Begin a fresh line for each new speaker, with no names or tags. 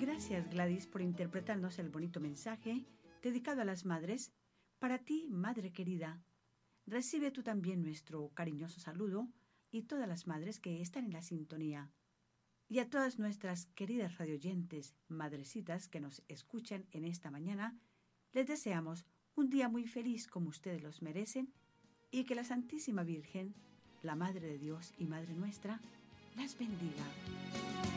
Gracias, Gladys, por interpretarnos el bonito mensaje dedicado a las madres. Para ti, madre querida, recibe tú también nuestro cariñoso saludo y todas las madres que están en la sintonía. Y a todas nuestras queridas radioyentes, madrecitas que nos escuchan en esta mañana, les deseamos un día muy feliz como ustedes los merecen y que la Santísima Virgen, la Madre de Dios y Madre nuestra, las bendiga.